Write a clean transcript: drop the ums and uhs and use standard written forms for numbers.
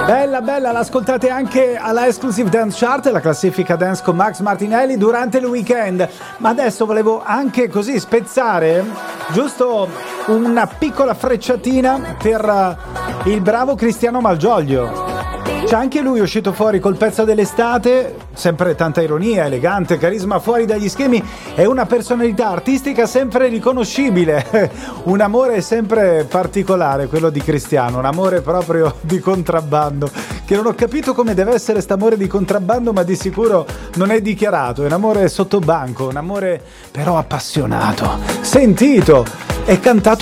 Bella, bella, l'ascoltate anche alla Exclusive Dance Chart, la classifica dance con Max Martinelli durante il weekend. Ma adesso volevo anche così spezzare giusto una piccola frecciatina per il bravo Cristiano Malgioglio. C'è anche lui uscito fuori col pezzo dell'estate, sempre tanta ironia, elegante, carisma fuori dagli schemi e una personalità artistica sempre riconoscibile. Un amore sempre particolare, quello di Cristiano, un amore proprio di contrabbando, che non ho capito come deve essere st'amore di contrabbando, ma di sicuro non è dichiarato, è un amore sottobanco, un amore però appassionato, sentito e cantato